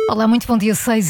Olá, muito bom dia,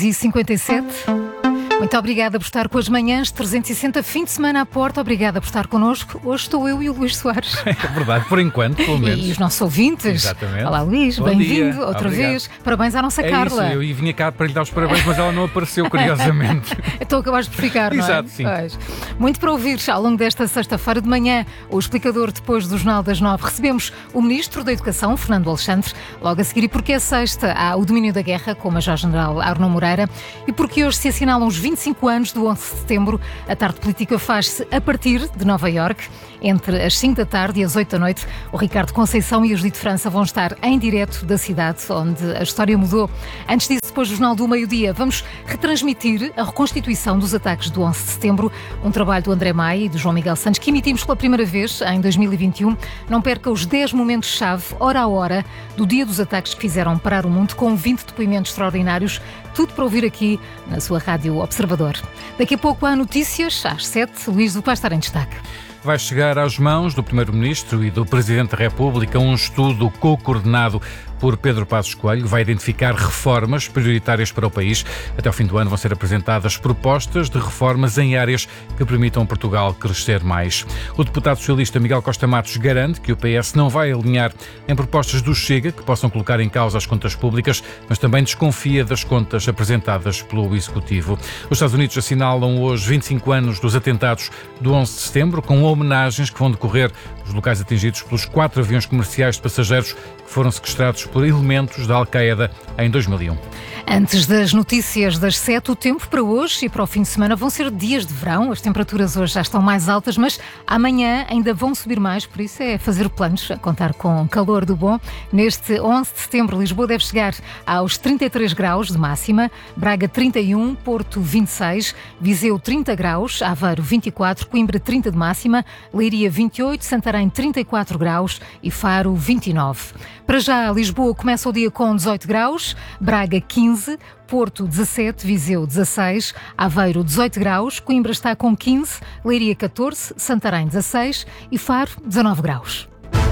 6h57. Muito obrigada por estar com as manhãs 360, fim de semana à porta. Obrigada por estar connosco. Hoje estou eu e o Luís Soares. É verdade, por enquanto, pelo menos. E os nossos ouvintes. Exatamente. Olá, Luís, bem-vindo outra vez. Parabéns à nossa Carla. Isso, eu vinha cá para lhe dar os parabéns, mas ela não apareceu, curiosamente. Então acabaste por ficar, não é? Exato, sim. Pois. Muito para ouvir ao longo desta sexta-feira de manhã. O explicador depois do Jornal das 9. Recebemos o Ministro da Educação, Fernando Alexandre. Logo a seguir, e porque é sexta, há o domínio da guerra, com o Major-General Arno Moreira. E porque hoje se assinalam os 25 anos do 11 de setembro, a tarde política faz-se a partir de Nova Iorque. Entre as 5 da tarde e as 8 da noite, o Ricardo Conceição e a Judite França vão estar em direto da cidade onde a história mudou. Antes disso, depois do Jornal do Meio-Dia, vamos retransmitir a reconstituição dos ataques do 11 de setembro, um trabalho do André Maia e do João Miguel Santos, que emitimos pela primeira vez em 2021. Não perca os 10 momentos-chave, hora a hora, do dia dos ataques que fizeram parar o mundo, com 20 depoimentos extraordinários. Tudo para ouvir aqui na sua Rádio Observador. Daqui a pouco há notícias, às 7. Luís, o que vai estar em destaque? Vai chegar às mãos do Primeiro-Ministro e do Presidente da República um estudo co-coordenado por Pedro Passos Coelho. Vai identificar reformas prioritárias para o país. Até ao fim do ano vão ser apresentadas propostas de reformas em áreas que permitam Portugal crescer mais. O deputado socialista Miguel Costa Matos garante que o PS não vai alinhar em propostas do Chega que possam colocar em causa as contas públicas, mas também desconfia das contas apresentadas pelo Executivo. Os Estados Unidos assinalam hoje 25 anos dos atentados do 11 de setembro, com homenagens que vão decorrer nos locais atingidos pelos 4 aviões comerciais de passageiros que foram sequestrados por elementos da Al-Qaeda em 2001. Antes das notícias das 7, o tempo para hoje e para o fim de semana vão ser dias de verão. As temperaturas hoje já estão mais altas, mas amanhã ainda vão subir mais, por isso é fazer planos, a contar com calor do bom. Neste 11 de setembro, Lisboa deve chegar aos 33 graus de máxima, Braga 31, Porto 26, Viseu 30 graus, Aveiro 24, Coimbra 30 de máxima, Leiria 28, Santarém 34 graus e Faro 29. Para já, Lisboa começa o dia com 18 graus, Braga 15, Porto 17, Viseu 16, Aveiro 18 graus, Coimbra está com 15, Leiria 14, Santarém 16 e Faro 19 graus.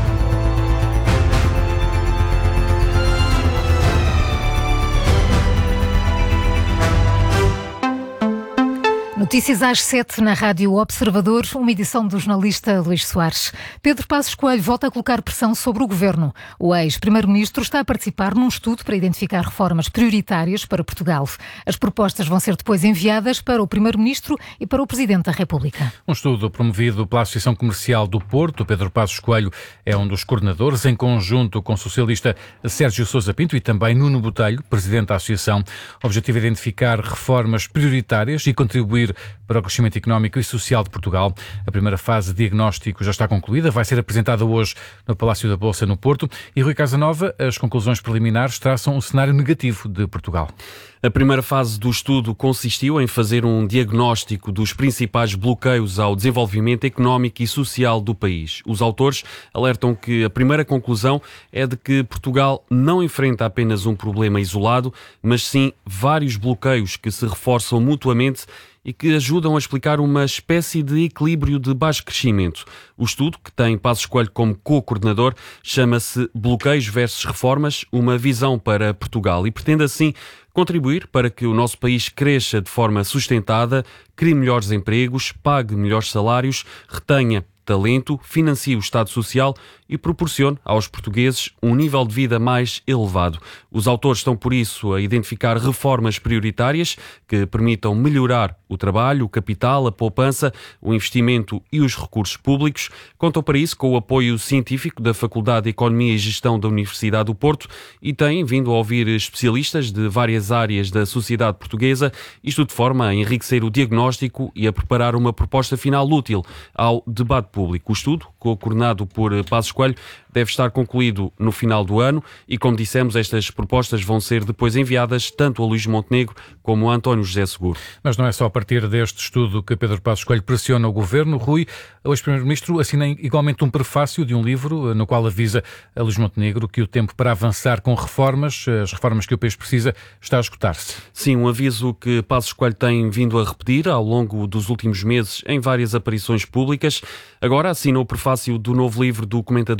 Notícias às 7 na Rádio Observador, uma edição do jornalista Luís Soares. Pedro Passos Coelho volta a colocar pressão sobre o Governo. O ex-primeiro-ministro está a participar num estudo para identificar reformas prioritárias para Portugal. As propostas vão ser depois enviadas para o primeiro-ministro e para o Presidente da República. Um estudo promovido pela Associação Comercial do Porto. Pedro Passos Coelho é um dos coordenadores, em conjunto com o socialista Sérgio Sousa Pinto e também Nuno Botelho, Presidente da Associação. O objetivo é identificar reformas prioritárias e contribuir para o crescimento económico e social de Portugal. A primeira fase de diagnóstico já está concluída, vai ser apresentada hoje no Palácio da Bolsa, no Porto. E Rui Casanova, as conclusões preliminares traçam um cenário negativo de Portugal. A primeira fase do estudo consistiu em fazer um diagnóstico dos principais bloqueios ao desenvolvimento económico e social do país. Os autores alertam que a primeira conclusão é de que Portugal não enfrenta apenas um problema isolado, mas sim vários bloqueios que se reforçam mutuamente e que ajudam a explicar uma espécie de equilíbrio de baixo crescimento. O estudo, que tem Passos Coelho como co-coordenador, chama-se Bloqueios versus Reformas, uma visão para Portugal, e pretende assim contribuir para que o nosso país cresça de forma sustentada, crie melhores empregos, pague melhores salários, retenha talento, financie o Estado Social e proporcione aos portugueses um nível de vida mais elevado. Os autores estão, por isso, a identificar reformas prioritárias que permitam melhorar o trabalho, o capital, a poupança, o investimento e os recursos públicos. Contam para isso com o apoio científico da Faculdade de Economia e Gestão da Universidade do Porto e têm vindo a ouvir especialistas de várias áreas da sociedade portuguesa, isto de forma a enriquecer o diagnóstico e a preparar uma proposta final útil ao debate público. O estudo, coordenado por Passos Coelho, deve estar concluído no final do ano e, como dissemos, estas propostas vão ser depois enviadas tanto a Luís Montenegro como a António José Seguro. Mas não é só a partir deste estudo que Pedro Passos Coelho pressiona o Governo. Rui, o ex-primeiro-ministro assina igualmente um prefácio de um livro no qual avisa a Luís Montenegro que o tempo para avançar com reformas, as reformas que o país precisa, está a esgotar-se. Sim, um aviso que Passos Coelho tem vindo a repetir ao longo dos últimos meses em várias aparições públicas. Agora assina o prefácio do novo livro do comentador e colunista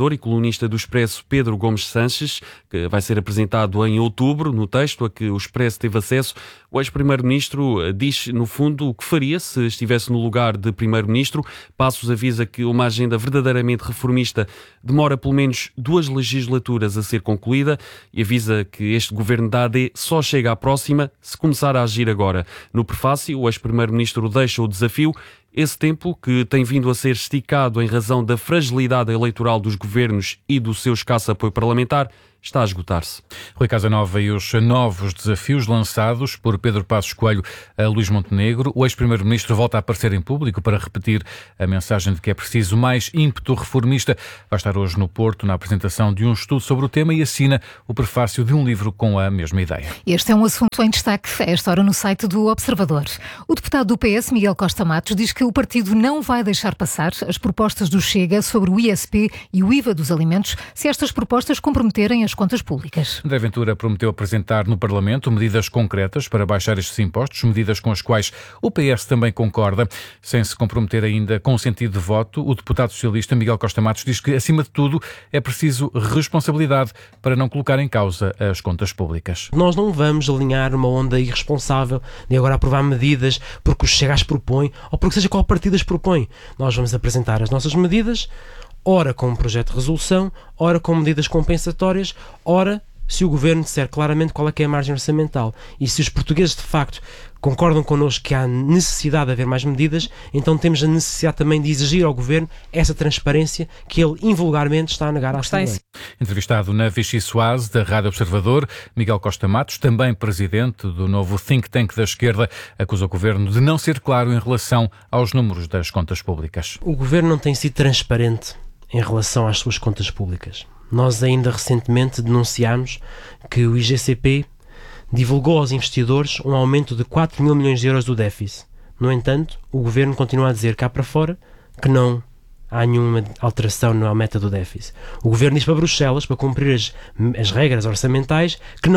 colunista do Expresso Pedro Gomes Sanches, que vai ser apresentado em outubro. No texto a que o Expresso teve acesso, o ex-primeiro-ministro diz, no fundo, o que faria se estivesse no lugar de primeiro-ministro. Passos avisa que uma agenda verdadeiramente reformista demora pelo menos 2 legislaturas a ser concluída e avisa que este governo da AD só chega à próxima se começar a agir agora. No prefácio, o ex-primeiro-ministro deixa o desafio. Esse tempo, que tem vindo a ser esticado em razão da fragilidade eleitoral dos governos e do seu escasso apoio parlamentar, está a esgotar-se. Rui Casanova e os novos desafios lançados por Pedro Passos Coelho a Luís Montenegro. O ex-primeiro-ministro volta a aparecer em público para repetir a mensagem de que é preciso mais ímpeto reformista. Vai estar hoje no Porto na apresentação de um estudo sobre o tema e assina o prefácio de um livro com a mesma ideia. Este é um assunto em destaque a esta hora no site do Observador. O deputado do PS, Miguel Costa Matos, diz que o partido não vai deixar passar as propostas do Chega sobre o ISP e o IVA dos alimentos se estas propostas comprometerem as contas públicas. André Ventura prometeu apresentar no Parlamento medidas concretas para baixar estes impostos, medidas com as quais o PS também concorda. Sem se comprometer ainda com o sentido de voto, o deputado socialista Miguel Costa Matos diz que, acima de tudo, é preciso responsabilidade para não colocar em causa as contas públicas. Nós não vamos alinhar uma onda irresponsável de agora aprovar medidas porque o Chega as propõe ou porque seja qual partido as propõe. Nós vamos apresentar as nossas medidas, ora com um projeto de resolução, ora com medidas compensatórias, ora se o Governo disser claramente qual é que é a margem orçamental. E se os portugueses de facto concordam connosco que há necessidade de haver mais medidas, então temos a necessidade também de exigir ao Governo essa transparência que ele invulgarmente está a negar à Assembleia. Entrevistado na Vichy Soase, da Rádio Observador, Miguel Costa Matos, também presidente do novo think tank da esquerda, acusa o Governo de não ser claro em relação aos números das contas públicas. O Governo não tem sido transparente em relação às suas contas públicas. Nós ainda recentemente denunciámos que o IGCP divulgou aos investidores um aumento de 4 mil milhões de euros do déficit. No entanto, o Governo continua a dizer cá para fora que não há nenhuma alteração na meta do déficit. O Governo diz para Bruxelas, para cumprir as regras orçamentais,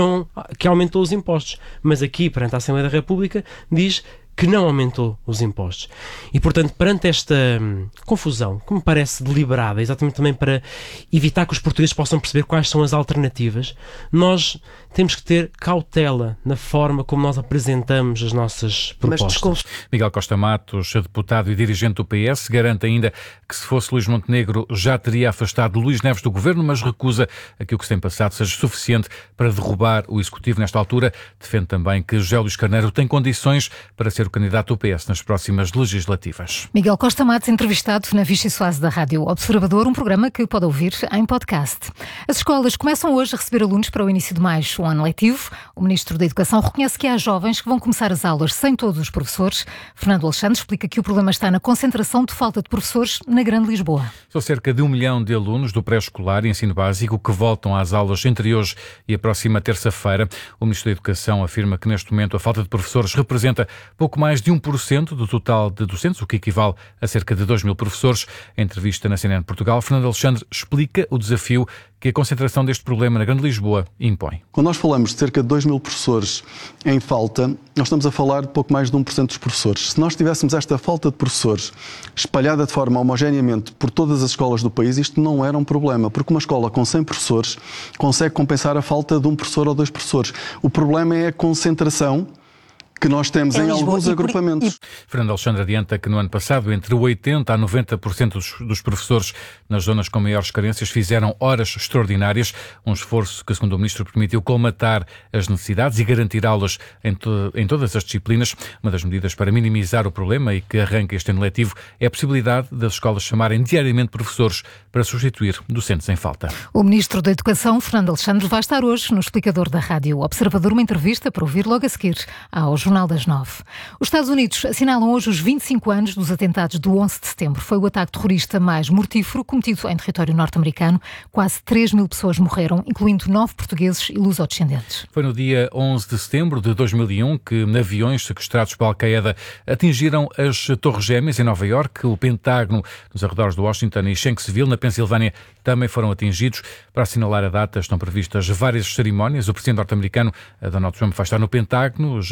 que aumentou os impostos. Mas aqui, perante a Assembleia da República, diz que não aumentou os impostos. E, portanto, perante esta confusão, que me parece deliberada, exatamente também para evitar que os portugueses possam perceber quais são as alternativas, nós temos que ter cautela na forma como nós apresentamos as nossas propostas. Miguel Costa Matos, deputado e dirigente do PS, garante ainda que se fosse Luís Montenegro já teria afastado Luís Neves do Governo, mas recusa que o que se tem passado seja suficiente para derrubar o Executivo nesta altura. Defende também que José Luís Carneiro tem condições para ser o candidato do PS nas próximas legislativas. Miguel Costa Matos, entrevistado na Vichy Soase da Rádio Observador, um programa que pode ouvir em podcast. As escolas começam hoje a receber alunos para o início de mais um ano letivo. O Ministro da Educação reconhece que há jovens que vão começar as aulas sem todos os professores. Fernando Alexandre explica que o problema está na concentração de falta de professores na Grande Lisboa. São cerca de 1 milhão de alunos do pré-escolar e ensino básico que voltam às aulas entre hoje e a próxima terça-feira. O Ministro da Educação afirma que neste momento a falta de professores representa pouco mais de 1% do total de docentes, o que equivale a cerca de 2 mil professores. Em entrevista na CNN Portugal, Fernando Alexandre explica o desafio que a concentração deste problema na Grande Lisboa impõe. Quando nós falamos de cerca de 2 mil professores em falta, nós estamos a falar de pouco mais de 1% dos professores. Se nós tivéssemos esta falta de professores espalhada de forma homogeneamente por todas as escolas do país, isto não era um problema, porque uma escola com 100 professores consegue compensar a falta de um professor ou 2 professores. O problema é a concentração que nós temos em alguns agrupamentos. Fernando Alexandre adianta que no ano passado entre 80% a 90% dos professores nas zonas com maiores carências fizeram horas extraordinárias, um esforço que, segundo o Ministro, permitiu colmatar as necessidades e garantir aulas em todas as disciplinas. Uma das medidas para minimizar o problema e que arranca este ano letivo é a possibilidade das escolas chamarem diariamente professores para substituir docentes em falta. O Ministro da Educação, Fernando Alexandre, vai estar hoje no explicador da Rádio Observador, uma entrevista para ouvir logo a seguir ao Jornal das 9. Os Estados Unidos assinalam hoje os 25 anos dos atentados do 11 de setembro. Foi o ataque terrorista mais mortífero cometido em território norte-americano. Quase 3 mil pessoas morreram, incluindo 9 portugueses e luso-descendentes. Foi no dia 11 de setembro de 2001 que aviões sequestrados pela Al-Qaeda atingiram as Torres Gêmeas em Nova Iorque. O Pentágono, nos arredores de Washington e Shanksville, na Pensilvânia, também foram atingidos. Para assinalar a data estão previstas várias cerimónias. O presidente norte-americano, Donald Trump, vai estar no Pentágono. Já o vice-presidente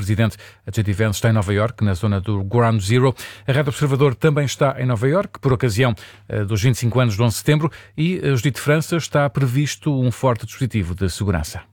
vice-presidente, a J.D. Vance, está em Nova Iorque, na zona do Ground Zero. A Rádio Observador também está em Nova Iorque, por ocasião dos 25 anos de 11 de setembro, e Judite França, está previsto um forte dispositivo de segurança.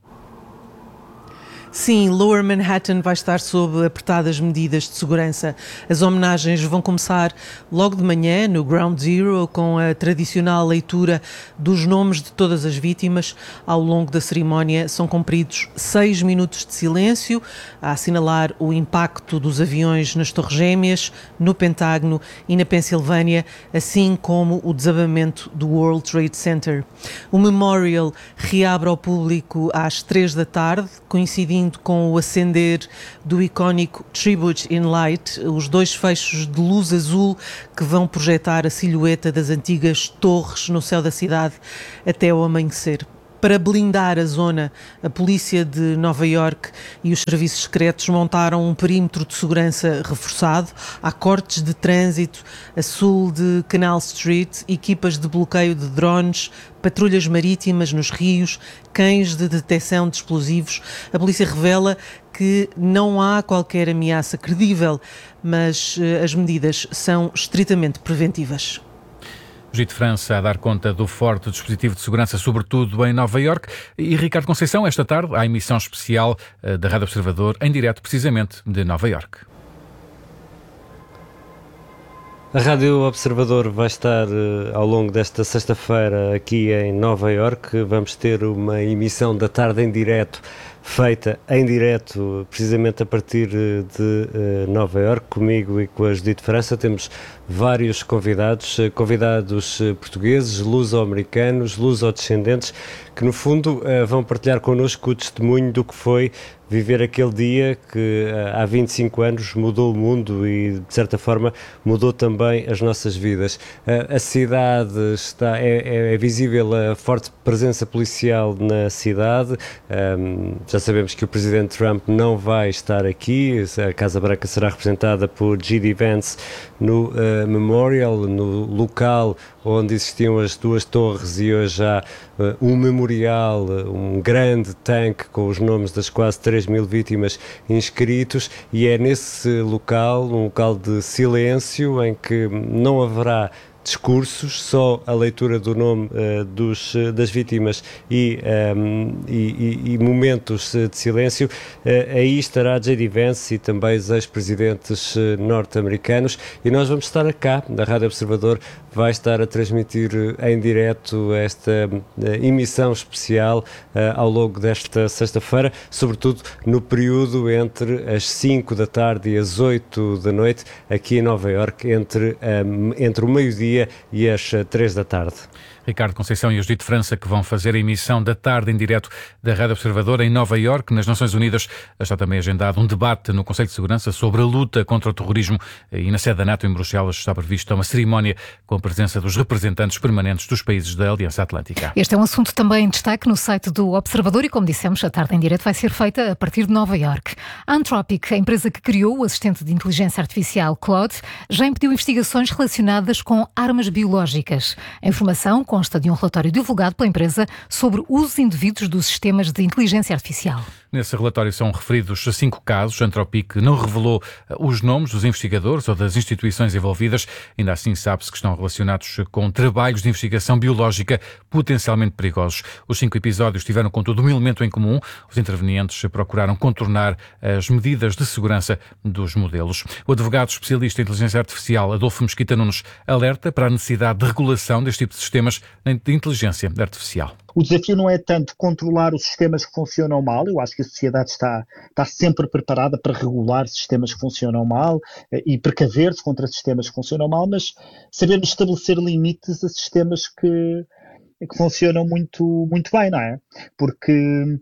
Sim, Lower Manhattan vai estar sob apertadas medidas de segurança. As homenagens vão começar logo de manhã no Ground Zero, com a tradicional leitura dos nomes de todas as vítimas. Ao longo da cerimónia são cumpridos 6 minutos de silêncio, a assinalar o impacto dos aviões nas Torres Gêmeas, no Pentágono e na Pensilvânia, assim como o desabamento do World Trade Center. O memorial reabre ao público às 3 da tarde, coincidindo com o acender do icónico Tribute in Light, os 2 feixes de luz azul que vão projetar a silhueta das antigas torres no céu da cidade até ao amanhecer. Para blindar a zona, a polícia de Nova Iorque e os serviços secretos montaram um perímetro de segurança reforçado. Há cortes de trânsito a sul de Canal Street, equipas de bloqueio de drones, patrulhas marítimas nos rios, cães de detecção de explosivos. A polícia revela que não há qualquer ameaça credível, mas as medidas são estritamente preventivas. Judite França a dar conta do forte dispositivo de segurança, sobretudo em Nova Iorque. E Ricardo Conceição, esta tarde, há emissão especial da Rádio Observador, em direto precisamente de Nova Iorque. A Rádio Observador vai estar ao longo desta sexta-feira aqui em Nova Iorque. Vamos ter uma emissão da tarde em direto, feita em direto precisamente a partir de Nova Iorque, comigo e com a Judite França. Temos vários convidados portugueses, luso-americanos, luso-descendentes, que no fundo vão partilhar connosco o testemunho do que foi viver aquele dia que há 25 anos mudou o mundo e, de certa forma, mudou também as nossas vidas. A cidade é visível a forte presença policial na cidade. Já sabemos que o presidente Trump não vai estar aqui. A Casa Branca será representada por J.D. Vance no Memorial, no local onde existiam as 2 torres, e hoje há um memorial, um grande tanque com os nomes das quase 3.000 vítimas inscritos, e é nesse local, um local de silêncio, em que não haverá discursos, só a leitura do nome das vítimas e momentos de silêncio. Aí estará J.D. Vance e também os ex-presidentes norte-americanos, e nós vamos estar cá, da Rádio Observador, vai estar a transmitir em direto esta emissão especial ao longo desta sexta-feira, sobretudo no período entre as 5 da tarde e as 8 da noite, aqui em Nova Iorque, entre o meio-dia e às 3 da tarde. Ricardo Conceição e a Judite França, que vão fazer a emissão da tarde em direto da Rádio Observador em Nova Iorque. Nas Nações Unidas está também agendado um debate no Conselho de Segurança sobre a luta contra o terrorismo, e na sede da NATO em Bruxelas está prevista uma cerimónia com a presença dos representantes permanentes dos países da Aliança Atlântica. Este é um assunto também em destaque no site do Observador e, como dissemos, a tarde em direto vai ser feita a partir de Nova Iorque. A Anthropic, a empresa que criou o assistente de inteligência artificial Claude, já impediu investigações relacionadas com armas biológicas. A informação consta de um relatório divulgado pela empresa sobre usos indevidos dos sistemas de inteligência artificial. Nesse relatório são referidos 5 casos. A Anthropic não revelou os nomes dos investigadores ou das instituições envolvidas. Ainda assim, sabe-se que estão relacionados com trabalhos de investigação biológica potencialmente perigosos. Os 5 episódios tiveram, contudo, um elemento em comum. Os intervenientes procuraram contornar as medidas de segurança dos modelos. O advogado especialista em inteligência artificial, Adolfo Mesquita Nunes, alerta para a necessidade de regulação deste tipo de sistemas de inteligência artificial. O desafio não é tanto controlar os sistemas que funcionam mal. Eu acho que a sociedade está sempre preparada para regular sistemas que funcionam mal e precaver-se contra sistemas que funcionam mal, mas sabermos estabelecer limites a sistemas que funcionam muito, muito bem, não é? Porque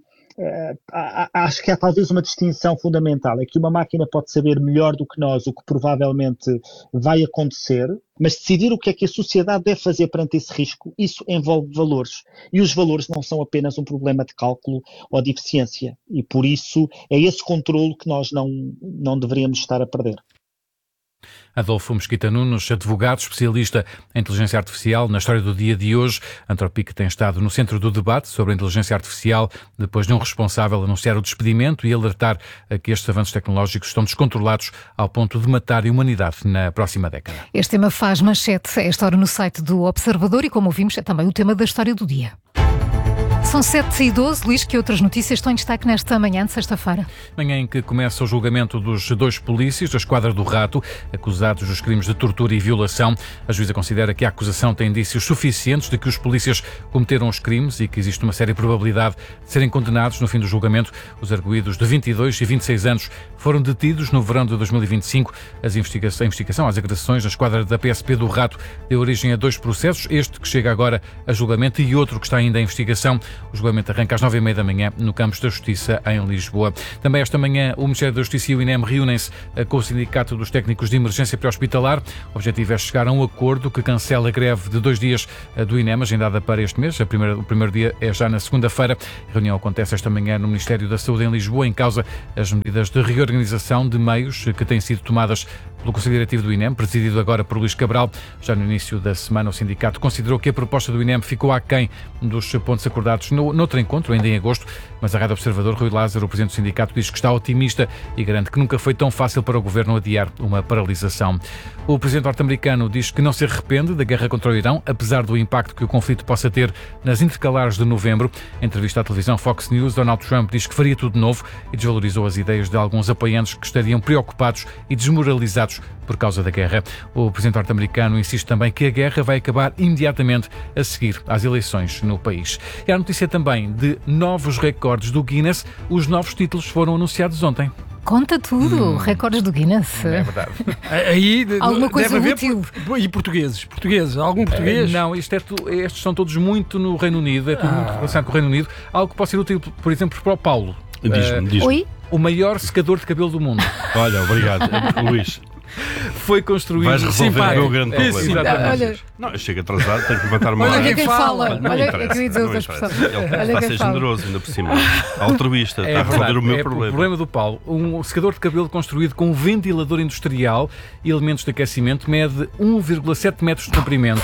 acho que há talvez uma distinção fundamental, é que uma máquina pode saber melhor do que nós o que provavelmente vai acontecer, mas decidir o que é que a sociedade deve fazer perante esse risco, isso envolve valores. E os valores não são apenas um problema de cálculo ou de eficiência. E por isso é esse controlo que nós não deveríamos estar a perder. Adolfo Mesquita Nunes, advogado, especialista em inteligência artificial. Na história do dia de hoje, a Anthropic tem estado no centro do debate sobre a inteligência artificial, depois de um responsável anunciar o despedimento e alertar a que estes avanços tecnológicos estão descontrolados ao ponto de matar a humanidade na próxima década. Este tema faz manchete a esta hora no site do Observador e, como ouvimos, é também o tema da história do dia. São 7h12, Luís, que outras notícias estão em destaque nesta manhã de sexta-feira? Manhã em que começa o julgamento dos 2 polícias da Esquadra do Rato, acusados dos crimes de tortura e violação. A juíza considera que a acusação tem indícios suficientes de que os polícias cometeram os crimes e que existe uma séria probabilidade de serem condenados no fim do julgamento. Os arguidos de 22 e 26 anos foram detidos no verão de 2025. A investigação às agressões na Esquadra da PSP do Rato deu origem a 2 processos, este que chega agora a julgamento e outro que está ainda em investigação. O julgamento arranca às 9h30 da manhã no Campos da Justiça, em Lisboa. Também esta manhã, o Ministério da Justiça e o INEM reúnem-se com o Sindicato dos Técnicos de Emergência Pré-Hospitalar. O objetivo é chegar a um acordo que cancela a greve de 2 dias do INEM, agendada para este mês. O primeiro dia é já na segunda-feira. A reunião acontece esta manhã no Ministério da Saúde, em Lisboa, em causa as medidas de reorganização de meios que têm sido tomadas pelo Conselho Diretivo do INEM, presidido agora por Luís Cabral. Já no início da semana, o sindicato considerou que a proposta do INEM ficou aquém dos pontos acordados noutro encontro, ainda em agosto, mas a Rádio Observador, Rui Lázaro, o presidente do sindicato, diz que está otimista e garante que nunca foi tão fácil para o governo adiar uma paralisação. O presidente norte-americano diz que não se arrepende da guerra contra o Irão, apesar do impacto que o conflito possa ter nas intercalares de novembro. Em entrevista à televisão Fox News, Donald Trump diz que faria tudo de novo e desvalorizou as ideias de alguns apoiantes que estariam preocupados e desmoralizados por causa da guerra. O presidente norte-americano insiste também que a guerra vai acabar imediatamente a seguir às eleições no país. E há notícia também de novos recordes do Guinness. Os novos títulos foram anunciados ontem. Conta tudo, recordes do Guinness. É verdade. Aí alguma coisa deve útil. E portugueses? Portugueses? Algum português? Não, estes são todos muito no Reino Unido, é tudo muito relacionado com o Reino Unido. Algo que pode ser útil, por exemplo, para o Paulo. Diz-me. Oi? O maior secador de cabelo do mundo. Olha, obrigado, Luís. Foi construído... Vais resolver o meu grande problema. Exatamente. Olha, Não, eu chego atrasado, tenho que levantar uma olha hora. quem fala. Não Olha, interessa, é que eu ia dizer não outra interessa. expressão. Ele Olha está a quem ser fala. generoso, ainda por cima. Altruísta, está a resolver o meu problema. O problema do Paulo, um secador de cabelo construído com um ventilador industrial e elementos de aquecimento mede 1,7 metros de comprimento,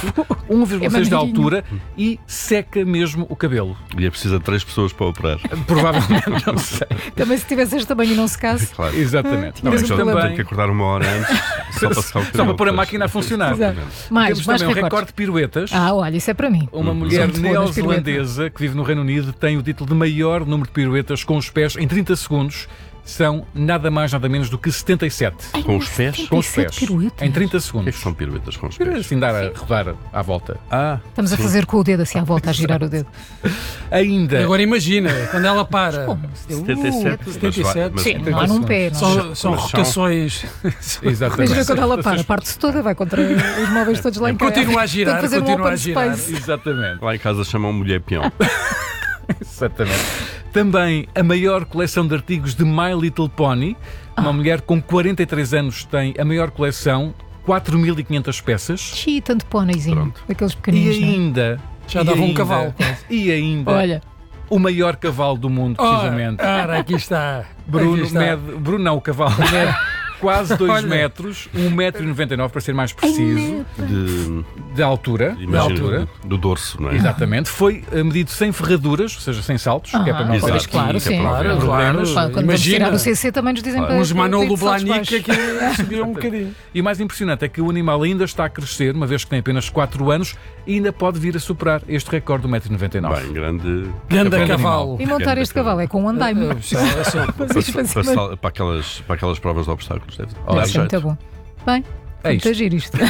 1,6 de altura e seca mesmo o cabelo. E é preciso de 3 pessoas para operar. Provavelmente, não sei. Também se tivesse este tamanho e não se casse. Claro. Exatamente. Não, Mas eu só também- tenho que acordar uma hora antes só para secar o cabelo. Só para pôr a depois. máquina a funcionar. Exato. Mais Temos também um recordes. recorde de piruetas. Olha, isso é para mim. Uma mulher Sou muito boa nas neozelandesa que vive no Reino Unido tem o título de maior número de piruetas com os pés em 30 segundos. São nada mais, nada menos do que 77. Com os pés? Com os pés. 77 piruetas. Em 30 O que é segundos. que são piruetas com os pés? Assim, dar a rodar à volta. Estamos a fazer com o dedo assim à volta, a girar o dedo. Ainda. Agora imagina, quando ela para. 77. 77. Mas- Sim, não há num pé. Não. São Mas rotações. Exatamente. Imagina quando ela para, parte-se toda, vai contra os móveis todos lá em casa. Continua a girar, Tem que fazer um continua a open girar. space. Exatamente. Lá em casa chamam mulher peão. Exatamente. Também a maior coleção de artigos de My Little Pony. Uma mulher com 43 anos tem a maior coleção, 4.500 peças. Xi, tanto pôneizinho, daqueles E pequeninos. não é? ainda... Já dava um cavalo. E ainda... Olha, O maior cavalo do mundo, precisamente. Ora, aqui está. Bruno Aqui está. mede... Bruno não, o cavalo mede quase 2 Olha. metros, 1,99 m para ser mais preciso, de altura. Imagina, do dorso, não é? Exatamente. Foi medido sem ferraduras, ou seja, sem saltos, que é para não Exato. pois, claro, Que é sim. para não haver Claro, Quando vamos imagina. tirar o CC também nos dizem para Uns Manolo para ir de saltos Blahnik baixos. aqui subiram um bocadinho. E o mais impressionante é que o animal ainda está a crescer, uma vez que tem apenas 4 anos, e ainda pode vir a superar este recorde do 1,99 m. Bem, grande. Ganda cavalo. E montar este cavalo é com um andaime. Para aquelas provas de obstáculos, deve Deve dar ser muito jeito. bom. Bem, É muito isto. giro isto.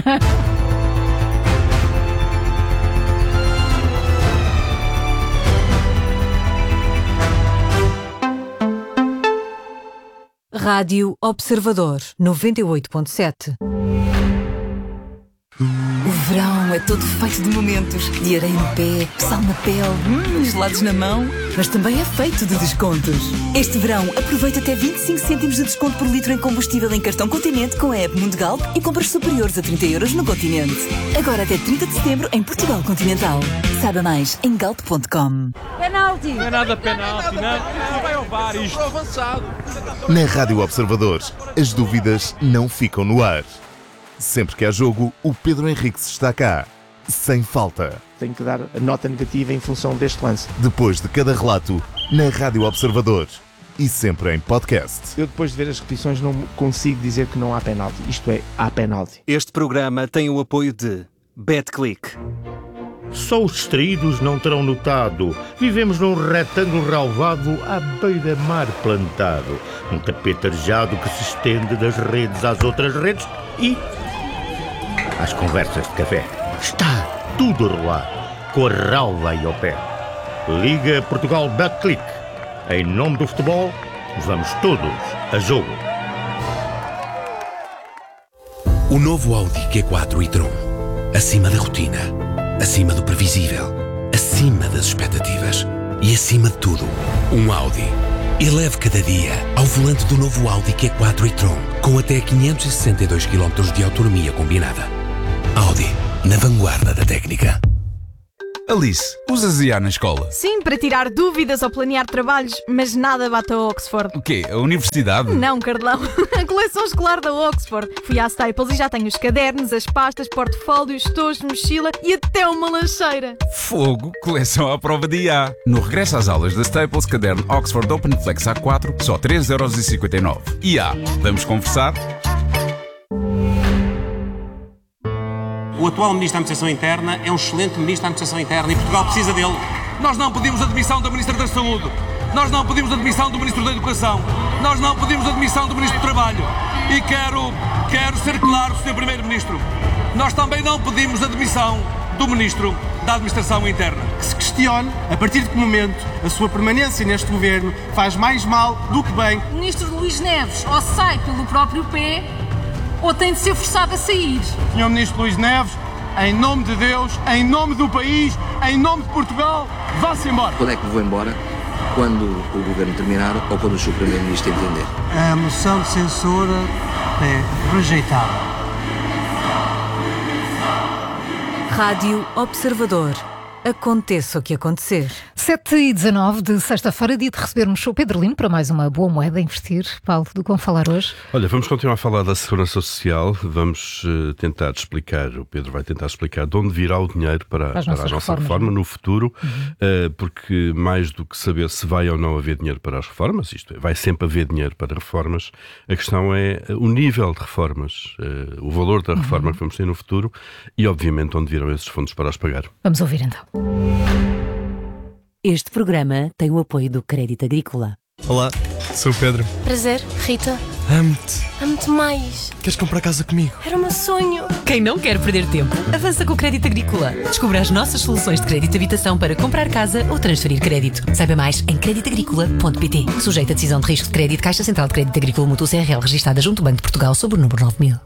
Rádio Observador 98.7. O verão é todo feito de momentos, de areia no pé, sal na pele, gelados na mão, mas também é feito de descontos. Este verão, aproveita até 25 cêntimos de desconto por litro em combustível em cartão Continente com a app Mundo Galp e compras superiores a 30 € no Continente. Agora até 30 de setembro em Portugal Continental. Saiba mais em galp.com. Penalti! Não é nada penalti, não. provar isto. Na Rádio Observador, as dúvidas não ficam no ar. Sempre que há jogo, o Pedro Henriques está cá, sem falta. Tenho que dar a nota negativa em função deste lance. Depois de cada relato, na Rádio Observador e sempre em podcast. Eu, depois de ver as repetições, não consigo dizer que não há penalti. Isto é, há penalti. Este programa tem o apoio de BetClick. Só os distraídos não terão notado. Vivemos num retângulo relvado à beira-mar plantado. Um tapete arejado que se estende das redes às outras redes e às conversas de café. Está tudo a rolar, com a relva aí ao pé. Liga Portugal BetClick. Em nome do futebol, vamos todos a jogo. O novo Audi Q4 e-tron. Acima da rotina, acima do previsível, acima das expectativas e acima de tudo, um Audi. Eleve cada dia ao volante do novo Audi Q4 e-tron, com até 562 km de autonomia combinada. Audi, na vanguarda da técnica. Alice, usas IA na escola? Sim, para tirar dúvidas ou planear trabalhos, mas nada bate a Oxford. O quê? A universidade? Não, Carlão. A coleção escolar da Oxford. Fui à Staples e já tenho os cadernos, as pastas, portfólios, tojos, mochila e até uma lancheira. Fogo, coleção à prova de IA. No regresso às aulas da Staples, caderno Oxford Open Flex A4, só 3,59€. IA, vamos conversar? O atual Ministro da Administração Interna é um excelente Ministro da Administração Interna e Portugal precisa dele. Nós não pedimos a demissão da Ministra da Saúde. Nós não pedimos a demissão do Ministro da Educação. Nós não pedimos a demissão do Ministro do Trabalho. E quero ser claro, Sr. Primeiro-Ministro. Nós também não pedimos a demissão do Ministro da Administração Interna. Que se questione, a partir de que momento a sua permanência neste governo faz mais mal do que bem. O Ministro Luís Neves ou sai pelo próprio pé ou tem de ser forçado a sair. Sr. Ministro Luís Neves, em nome de Deus, em nome do país, em nome de Portugal, vá-se embora. Quando é que vou embora? Quando o governo terminar ou quando o Sr. Primeiro-Ministro entender? A moção de censura é rejeitada. Rádio Observador. Aconteça o que acontecer. 7h19 de sexta-feira, dia de recebermos o Pedro Lino para mais uma boa moeda a investir. Paulo, do que vamos falar hoje? Olha, vamos continuar a falar da Segurança Social. Vamos tentar explicar, o Pedro vai tentar explicar de onde virá o dinheiro para a nossa reforma no futuro, porque mais do que saber se vai ou não haver dinheiro para as reformas, isto é, vai sempre haver dinheiro para reformas, a questão é o nível de reformas, o valor da reforma que vamos ter no futuro e, obviamente, onde virão esses fundos para as pagar. Vamos ouvir então. Este programa tem o apoio do Crédito Agrícola. Olá, sou o Pedro. Prazer, Rita. Amo-te. Amo-te mais. Queres comprar casa comigo? Era o meu sonho. Quem não quer perder tempo, avança com o Crédito Agrícola. Descubra as nossas soluções de crédito de habitação para comprar casa ou transferir crédito. Saiba mais em creditagricola.pt. Sujeito a decisão de risco de crédito, Caixa Central de Crédito Agrícola Mútuo CRL, registada junto ao Banco de Portugal sob o número 9000.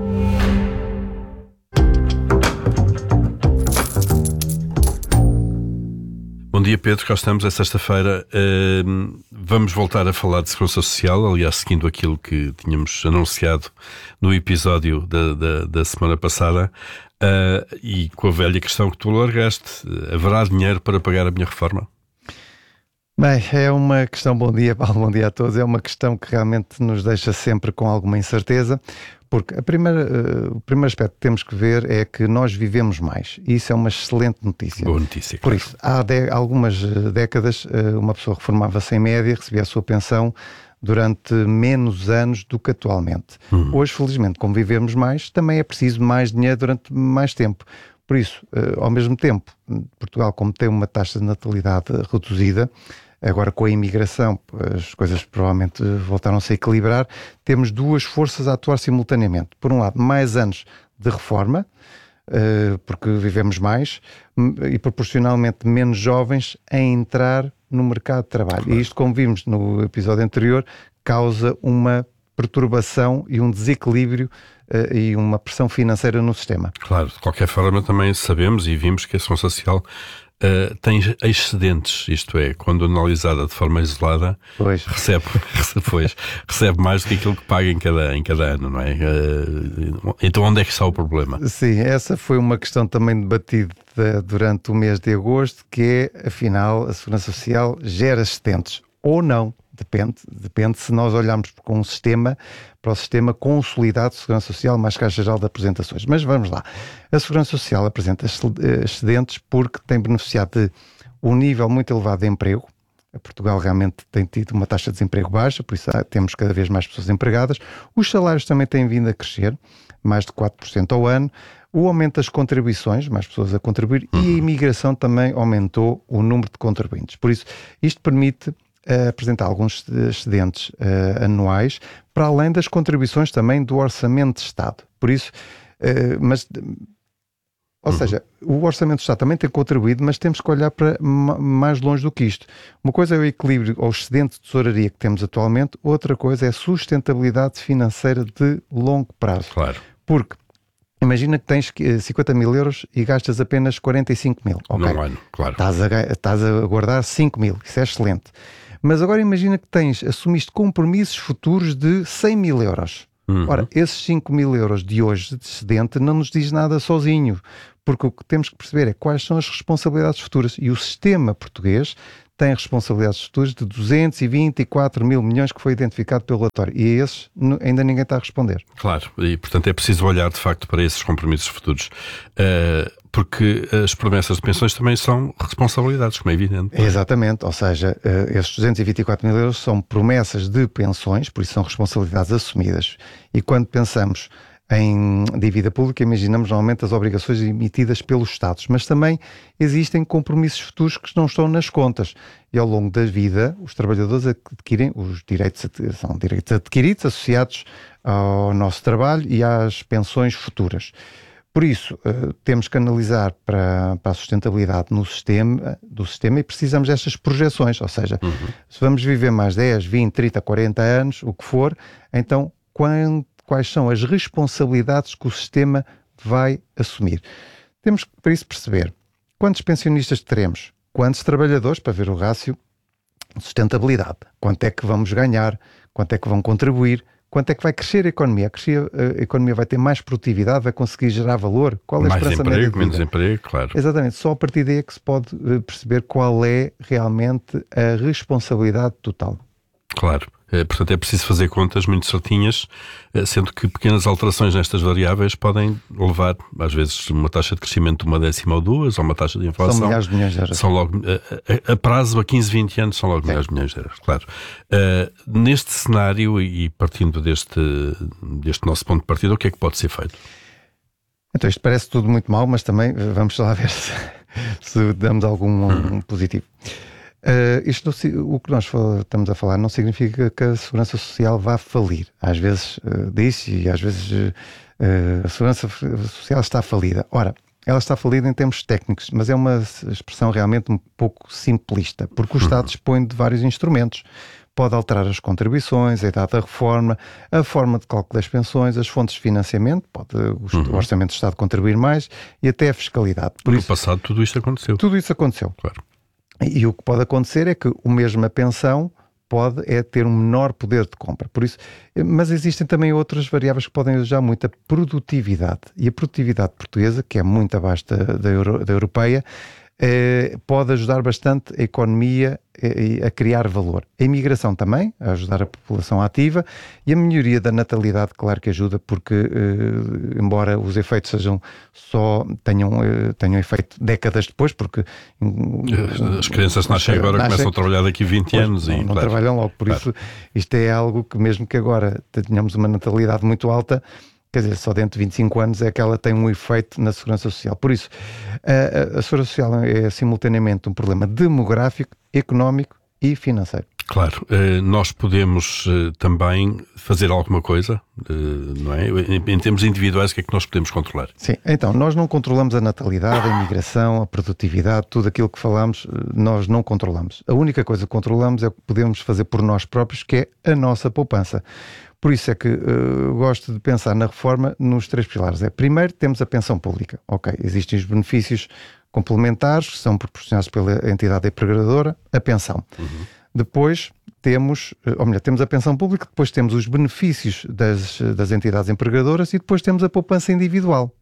Bom dia, Pedro, cá estamos, é sexta-feira. Vamos voltar a falar de Segurança Social, aliás, seguindo aquilo que tínhamos anunciado no episódio da semana passada, e com a velha questão que tu largaste: haverá dinheiro para pagar a minha reforma? Bem, é uma questão, bom dia Paulo, bom dia a todos, é uma questão que realmente nos deixa sempre com alguma incerteza, porque o primeiro aspecto que temos que ver é que nós vivemos mais, e isso é uma excelente notícia. Boa notícia, claro. Por isso, há algumas décadas, uma pessoa reformava-se em média, recebia a sua pensão durante menos anos do que atualmente. Hoje, felizmente, como vivemos mais, também é preciso mais dinheiro durante mais tempo. Por isso, ao mesmo tempo, Portugal, como tem uma taxa de natalidade reduzida, agora com a imigração as coisas provavelmente voltaram-se a equilibrar, temos duas forças a atuar simultaneamente. Por um lado, mais anos de reforma, porque vivemos mais, e proporcionalmente menos jovens a entrar no mercado de trabalho. E isto, como vimos no episódio anterior, causa uma perturbação e um desequilíbrio e uma pressão financeira no sistema. Claro, de qualquer forma também sabemos e vimos que a Segurança Social tem excedentes, isto é, quando analisada de forma isolada, recebe mais do que aquilo que paga em cada ano, não é? Então onde é que está o problema? Sim, essa foi uma questão também debatida durante o mês de agosto, que é, afinal, a Segurança Social gera excedentes ou não. Depende se nós olharmos para o sistema consolidado de Segurança Social mais Caixa Geral de Apresentações. Mas vamos lá. A Segurança Social apresenta excedentes porque tem beneficiado de um nível muito elevado de emprego. Portugal realmente tem tido uma taxa de desemprego baixa, por isso temos cada vez mais pessoas empregadas. Os salários também têm vindo a crescer, mais de 4% ao ano. O aumento das contribuições, mais pessoas a contribuir, e a imigração também aumentou o número de contribuintes. Por isso, isto permite apresentar alguns excedentes anuais, para além das contribuições também do Orçamento de Estado. Por isso, ou seja, o Orçamento de Estado também tem contribuído, mas temos que olhar para mais longe do que isto. Uma coisa é o equilíbrio ou excedente de tesouraria que temos atualmente, outra coisa é a sustentabilidade financeira de longo prazo. Claro. Porque imagina que tens 50 mil euros e gastas apenas 45 mil. Okay. Num ano, claro. Estás a guardar 5 mil, isso é excelente. Mas agora imagina que assumiste compromissos futuros de 100 mil euros. Ora, esses 5 mil euros de hoje de excedente não nos diz nada sozinho, porque o que temos que perceber é quais são as responsabilidades futuras. E o sistema português tem responsabilidades futuras de 224 mil milhões que foi identificado pelo relatório. E a esses ainda ninguém está a responder. Claro, e portanto é preciso olhar de facto para esses compromissos futuros. Porque as promessas de pensões também são responsabilidades, como é evidente. Exatamente, ou seja, estes 224 mil euros são promessas de pensões, por isso são responsabilidades assumidas. E quando pensamos em dívida pública, imaginamos normalmente as obrigações emitidas pelos Estados, mas também existem compromissos futuros que não estão nas contas. E ao longo da vida, os trabalhadores adquirem os direitos, são direitos adquiridos associados ao nosso trabalho e às pensões futuras. Por isso, temos que analisar para a sustentabilidade do sistema e precisamos destas projeções, ou seja, se vamos viver mais 10, 20, 30, 40 anos, o que for, então quais são as responsabilidades que o sistema vai assumir? Temos que, para isso, perceber quantos pensionistas teremos, quantos trabalhadores, para ver o rácio de sustentabilidade, quanto é que vamos ganhar, quanto é que vão contribuir, quanto é que vai crescer a economia? A economia vai ter mais produtividade, vai conseguir gerar valor? Qual é a esperança média de vida? Menos emprego, claro. Exatamente, só a partir daí é que se pode perceber qual é realmente a responsabilidade total. Claro, portanto é preciso fazer contas muito certinhas, sendo que pequenas alterações nestas variáveis podem levar, às vezes, uma taxa de crescimento de 1/10 ou 2, ou uma taxa de inflação. São milhares de milhões de euros. São logo, a prazo, a 15, 20 anos, são logo milhares de milhões de euros, claro. Neste cenário, e partindo deste nosso ponto de partida, o que é que pode ser feito? Então isto parece tudo muito mal, mas também vamos lá ver se damos algum positivo. O que nós estamos a falar não significa que a Segurança Social vá falir. Às vezes diz e às vezes a Segurança Social está falida. Ora, ela está falida em termos técnicos, mas é uma expressão realmente um pouco simplista, porque o Estado dispõe de vários instrumentos. Pode alterar as contribuições, a idade da reforma, a forma de cálculo das pensões, as fontes de financiamento, pode o Orçamento do Estado contribuir mais e até a fiscalidade. No passado tudo isto aconteceu. Tudo isso aconteceu. Claro. E o que pode acontecer é que a mesma pensão pode ter um menor poder de compra. Por isso, mas existem também outras variáveis que podem ajudar muito. A produtividade. E a produtividade portuguesa, que é muito abaixo da europeia, pode ajudar bastante a economia a criar valor. A imigração também, a ajudar a população ativa, e a melhoria da natalidade, claro que ajuda, porque embora os efeitos tenham efeito décadas depois, porque as crianças nascem agora, começam a trabalhar daqui a 20 anos. Não claro, trabalham logo, por isso isto é algo que mesmo que agora tenhamos uma natalidade muito alta, quer dizer, só dentro de 25 anos é que ela tem um efeito na Segurança Social. Por isso, a Segurança Social é simultaneamente um problema demográfico, económico e financeiro. Claro, nós podemos também fazer alguma coisa, não é? Em termos individuais, o que é que nós podemos controlar? Sim, então, nós não controlamos a natalidade, a imigração, a produtividade, tudo aquilo que falamos, nós não controlamos. A única coisa que controlamos é o que podemos fazer por nós próprios, que é a nossa poupança. Por isso é que gosto de pensar na reforma nos 3 pilares. Primeiro, temos a pensão pública. Ok, existem os benefícios complementares, que são proporcionados pela entidade empregadora, a pensão. Depois temos a pensão pública, depois temos os benefícios das entidades empregadoras e depois temos a poupança individual.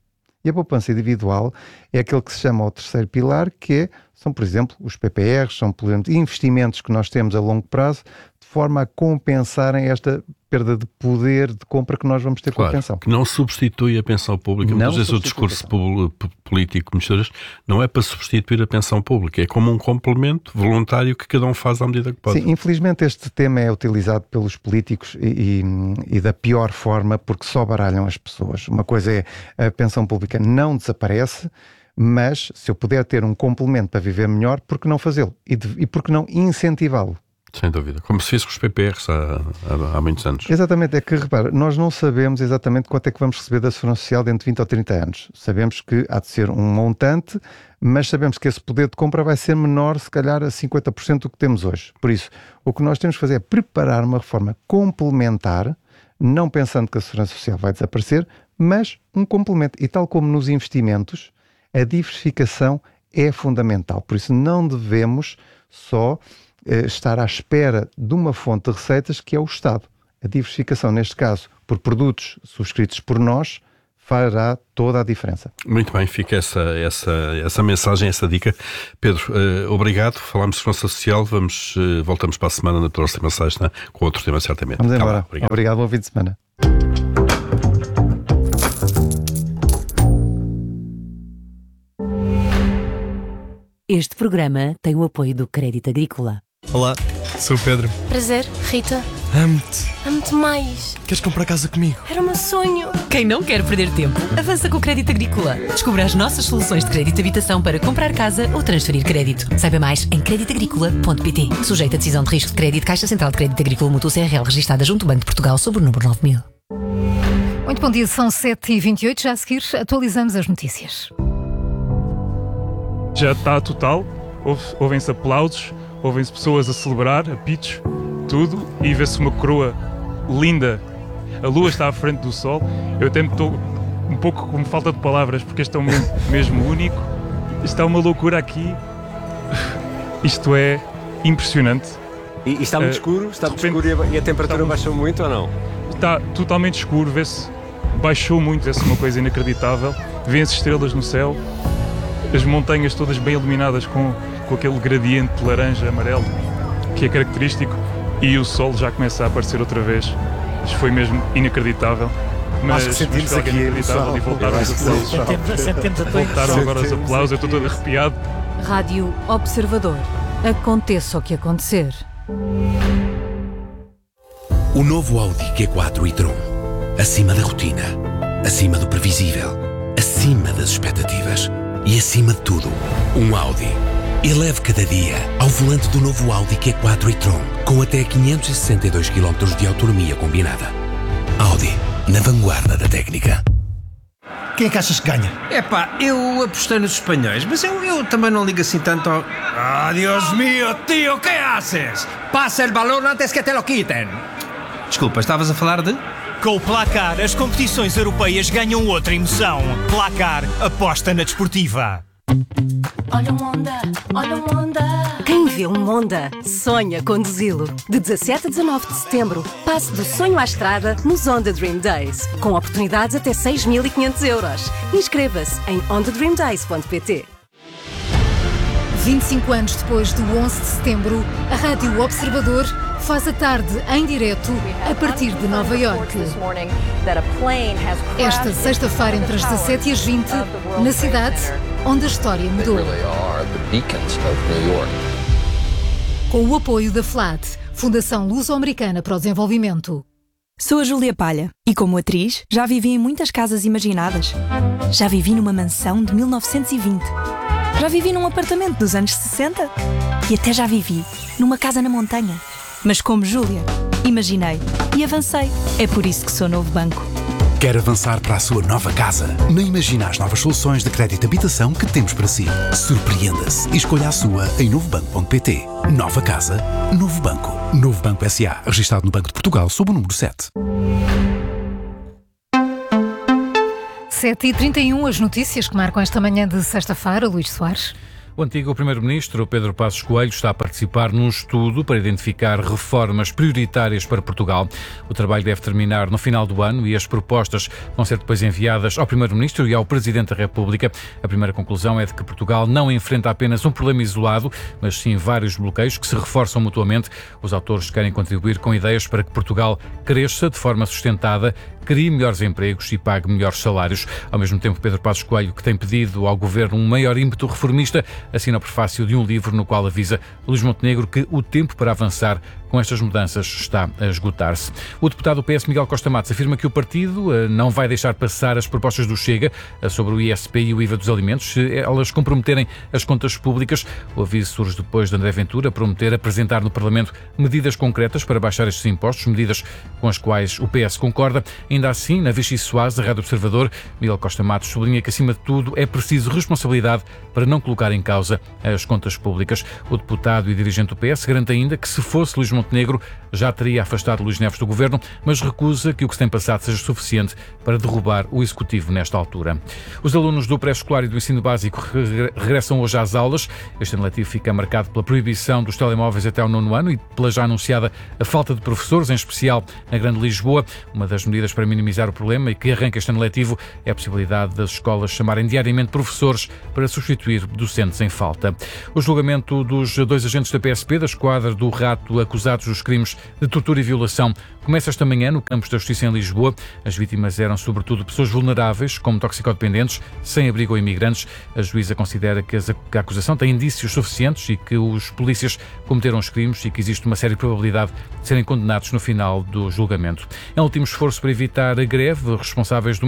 E a poupança individual é aquele que se chama o terceiro pilar, são, por exemplo, os PPRs, são, por exemplo, investimentos que nós temos a longo prazo, de forma a compensarem esta perda de poder de compra que nós vamos ter com a pensão. Que não substitui a pensão pública. Muitas vezes o discurso político, muitas não é para substituir a pensão pública, é como um complemento voluntário que cada um faz à medida que pode. Sim, infelizmente este tema é utilizado pelos políticos e da pior forma, porque só baralham as pessoas. Uma coisa é a pensão pública não desaparece, mas se eu puder ter um complemento para viver melhor, por que não fazê-lo? E por que não incentivá-lo? Sem dúvida. Como se fez com os PPRs há muitos anos. Exatamente. É que, repara, nós não sabemos exatamente quanto é que vamos receber da Segurança Social dentro de 20 ou 30 anos. Sabemos que há de ser um montante, mas sabemos que esse poder de compra vai ser menor, se calhar, a 50% do que temos hoje. Por isso, o que nós temos que fazer é preparar uma reforma complementar, não pensando que a Segurança Social vai desaparecer, mas um complemento. E tal como nos investimentos, a diversificação é fundamental. Por isso, não devemos só estar à espera de uma fonte de receitas que é o Estado. A diversificação, neste caso, por produtos subscritos por nós, fará toda a diferença. Muito bem, fica essa mensagem, essa dica. Pedro, obrigado. Falámos de segurança social, voltamos para a semana na próxima sexta com outro tema, certamente. Vamos embora. Obrigado, bom fim de semana. Este programa tem o apoio do Crédito Agrícola. Olá, sou o Pedro. Prazer, Rita. Amo-te. Amo-te mais. Queres comprar casa comigo? Era o meu sonho. Quem não quer perder tempo, avança com o Crédito Agrícola. Descubra as nossas soluções de crédito de habitação para comprar casa ou transferir crédito. Saiba mais em creditagricola.pt. Sujeito a decisão de risco de crédito, Caixa Central de Crédito Agrícola Mútuo CRL, registada junto ao Banco de Portugal, sob o número 9000. Muito bom dia, são 7h28. Já a seguir atualizamos as notícias. Já está total, ouvem-se aplausos, ouvem-se pessoas a celebrar, apitos, tudo, e vê-se uma coroa linda. A lua está à frente do sol. Eu até estou um pouco com falta de palavras, porque este é um momento mesmo único. Está uma loucura aqui. Isto é impressionante. E está muito escuro? Está muito escuro e a temperatura baixou muito ou não? Está totalmente escuro, vê-se, baixou muito, vê-se uma coisa inacreditável. Vêem-se estrelas no céu. As montanhas todas bem iluminadas com aquele gradiente laranja, amarelo, que é característico, e o sol já começa a aparecer outra vez. Isto foi mesmo inacreditável. Mas sentimos aqui inacreditável e voltaram os aplausos. Voltaram agora os aplausos, eu estou todo arrepiado. Rádio Observador. Aconteça o que acontecer. O novo Audi Q4 e-tron. Acima da rotina, acima do previsível, acima das expectativas. E acima de tudo, um Audi. Eleve cada dia ao volante do novo Audi Q4 e-tron, com até 562 km de autonomia combinada. Audi, na vanguarda da técnica. Quem é que achas que ganha? Epá, eu apostei nos espanhóis, mas eu também não ligo assim tanto ao... Ah, Dios mío, tío, ¿qué haces? Pasa el balón antes que te lo quiten. Desculpa, estavas a falar de... Com o Placar, as competições europeias ganham outra emoção. Placar, aposta na desportiva. Olha o Honda, olha o Honda. Quem vê um Honda, sonha conduzi-lo. De 17 a 19 de setembro, passe do sonho à estrada nos Honda Dream Days, com oportunidades até 6.500 euros. Inscreva-se em hondadreamdays.pt. 25 anos depois do 11 de setembro, a Rádio Observador faz a tarde em direto a partir de Nova Iorque. Esta sexta-feira, entre as 17 e as 20, na cidade onde a história mudou. Com o apoio da FLAD, Fundação Luso-Americana para o Desenvolvimento. Sou a Júlia Palha e, como atriz, já vivi em muitas casas imaginadas. Já vivi numa mansão de 1920. Já vivi num apartamento dos anos 60. E até já vivi numa casa na montanha. Mas como Júlia, imaginei e avancei. É por isso que sou Novo Banco. Quer avançar para a sua nova casa? Não imagina as novas soluções de crédito de habitação que temos para si. Surpreenda-se e escolha a sua em novobanco.pt. Nova casa, Novo Banco. Novo Banco S.A., registado no Banco de Portugal, sob o número 7. 7h31, as notícias que marcam esta manhã de sexta-feira, Luís Soares. O antigo Primeiro-Ministro Pedro Passos Coelho está a participar num estudo para identificar reformas prioritárias para Portugal. O trabalho deve terminar no final do ano e as propostas vão ser depois enviadas ao Primeiro-Ministro e ao Presidente da República. A primeira conclusão é de que Portugal não enfrenta apenas um problema isolado, mas sim vários bloqueios que se reforçam mutuamente. Os autores querem contribuir com ideias para que Portugal cresça de forma sustentada, crie melhores empregos e pague melhores salários. Ao mesmo tempo, Pedro Passos Coelho, que tem pedido ao Governo um maior ímpeto reformista, assina o prefácio de um livro no qual avisa Luís Montenegro que o tempo para avançar com estas mudanças está a esgotar-se. O deputado do PS, Miguel Costa Matos, afirma que o partido não vai deixar passar as propostas do Chega sobre o ISP e o IVA dos alimentos se elas comprometerem as contas públicas. O aviso surge depois de André Ventura prometer apresentar no Parlamento medidas concretas para baixar estes impostos, medidas com as quais o PS concorda. Ainda assim, na Vichy Soares, da Rádio Observador, Miguel Costa Matos sublinha que, acima de tudo, é preciso responsabilidade para não colocar em causa as contas públicas. O deputado e dirigente do PS garante ainda que, se fosse Luís Montenegro, já teria afastado Luís Neves do Governo, mas recusa que o que se tem passado seja suficiente para derrubar o Executivo nesta altura. Os alunos do pré-escolar e do ensino básico regressam hoje às aulas. Este ano letivo fica marcado pela proibição dos telemóveis até ao 9º ano e pela já anunciada a falta de professores, em especial na Grande Lisboa. Uma das medidas para minimizar o problema e que arranca este ano letivo é a possibilidade das escolas chamarem diariamente professores para substituir docentes em falta. O julgamento dos 2 agentes da PSP, da Esquadra do Rato, acusados dos crimes de tortura e violação, começa esta manhã no Campos da Justiça em Lisboa. As vítimas eram sobretudo pessoas vulneráveis, como toxicodependentes, sem abrigo ou imigrantes. A juíza considera que a acusação tem indícios suficientes e que os polícias cometeram os crimes e que existe uma séria probabilidade de serem condenados no final do julgamento. É um último esforço para evitar a greve. Responsáveis do